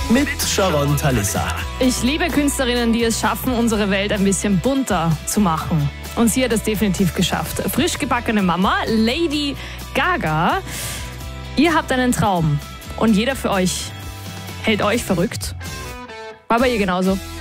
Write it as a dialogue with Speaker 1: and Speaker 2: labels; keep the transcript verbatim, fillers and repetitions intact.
Speaker 1: mit Sharon Thalissa.
Speaker 2: Ich liebe Künstlerinnen, die es schaffen, unsere Welt ein bisschen bunter zu machen. Und sie hat es definitiv geschafft. Frisch gebackene Mama, Lady Gaga. Ihr habt einen Traum und jeder für euch hält euch verrückt. War bei ihr genauso.